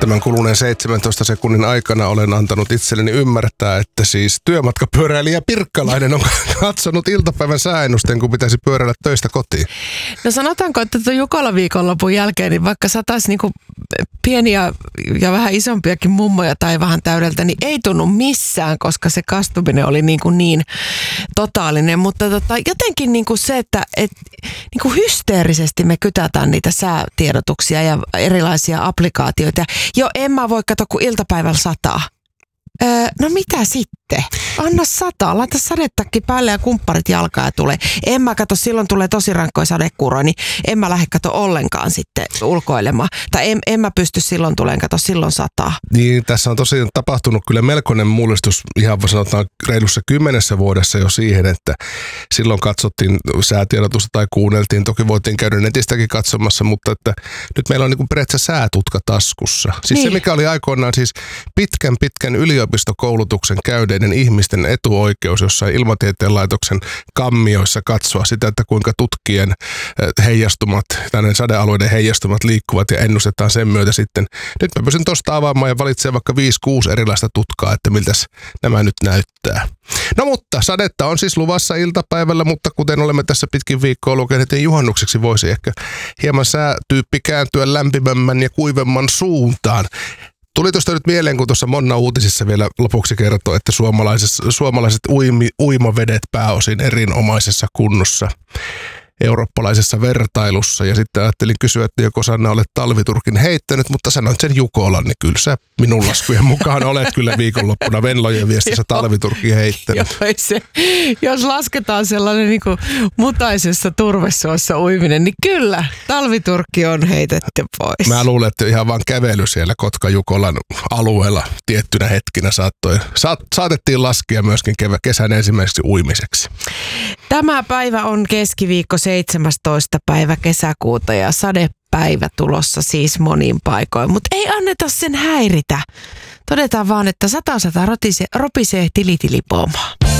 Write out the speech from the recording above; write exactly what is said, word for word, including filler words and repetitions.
tämän kuluneen seitsemäntoista sekunnin aikana olen antanut itselleni ymmärtää, että siis työmatkapyöräilijä Pirkkalainen on katsonut iltapäivän sääennusteen, kun pitäisi pyöräillä töistä kotiin. No sanotaanko, että tuon Jukolan viikonlopun jälkeen, niin vaikka sataisi niinku pieniä ja vähän isompiakin mummoja tai vähän täydeltä, niin ei tunnu missään, koska se kastuminen oli niin, kuin niin totaalinen. Mutta tota, jotenkin niin kuin se, että et, niin kuin hysteerisesti me kytätään niitä säätiedotuksia ja erilaisia applikaatioita. Jo en mä voi katsoa, kun iltapäivällä sataa. Öö, no mitä sitten? Anna sataa, laita sadetakki päälle ja kumpparit jalkaa ja tulee. En mä katso, silloin tulee tosi rankkoja sadekuuroja, niin en mä lähde katso ollenkaan sitten ulkoilemaan. Tai en, en mä pysty silloin tuleen katso, silloin sataa. Niin, tässä on tosiaan tapahtunut kyllä melkoinen mullistus ihan sanotaan reilussa kymmenessä vuodessa jo siihen, että silloin katsottiin säätiedotusta tai kuunneltiin. Toki voitiin käydä netistäkin katsomassa, mutta että nyt meillä on niin kuin periaatteessa säätutka taskussa. Siis niin. Se, mikä oli aikoinaan siis pitkän pitkän yliopistokoulutuksen käyneiden ihmisten etuoikeus jossain ilmatieteen laitoksen kammioissa katsoa sitä, että kuinka tutkien heijastumat, tänne sadealueiden heijastumat liikkuvat ja ennustetaan sen myötä sitten. Nyt mä pystyn tuosta avaamaan ja valitsemaan vaikka viisi kuusi erilaista tutkaa, että miltäs nämä nyt näyttää. No mutta sadetta on siis luvassa iltapäivällä, mutta kuten olemme tässä pitkin viikkoa lukeneet, niin juhannukseksi voisi ehkä hieman säätyyppi kääntyä lämpimämmän ja kuivemman suuntaan. Tuli tuosta nyt mieleen, kun tuossa Monna uutisissa vielä lopuksi kertoi, että suomalaiset uimi, uimavedet pääosin erinomaisessa kunnossa eurooppalaisessa vertailussa. Ja sitten ajattelin kysyä, että joko Sanna olet talviturkin heittänyt, mutta sanoit sen Jukolan, niin kyllä sä minun laskujen mukaan olet kyllä viikonloppuna Venlojen viestissä talviturkin heittänyt. Joo, se, jos lasketaan sellainen niin kuin mutaisessa turvesuossa uiminen, niin kyllä talviturkki on heitetty pois. Mä luulen, että ihan vaan kävely siellä Kotka-Jukolan alueella tiettynä hetkinä saattoi, saat, saatettiin laskea myöskin kevä, kesän ensimmäiseksi uimiseksi. Tämä päivä on keskiviikko seitsemästoista päivä kesäkuuta ja sadepäivä tulossa siis monin paikoin, mutta ei anneta sen häiritä. Todetaan vaan, että sata sata ropisee, ropisee tilitilipoomaa.